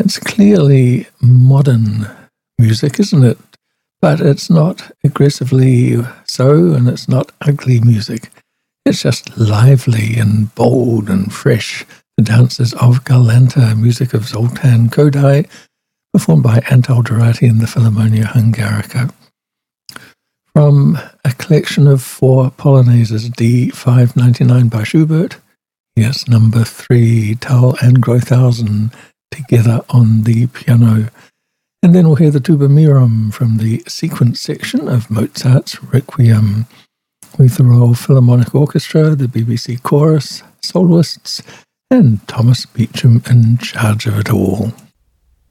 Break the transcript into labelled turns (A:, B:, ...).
A: It's clearly modern music, isn't it? But it's not aggressively so, and it's not ugly music. It's just lively and bold and fresh. The dances of Galanta, music of Zoltan Kodály, performed by Antal Dorati and the Philharmonia Hungarica. From a collection of 4 polonaises, D599 by Schubert, here's number 3, Tal and Grothausen, together on the piano. And then we'll hear the Tuba Mirum from the sequence section of Mozart's Requiem, with the Royal Philharmonic Orchestra, the BBC Chorus, soloists, and Thomas Beecham in charge of it all.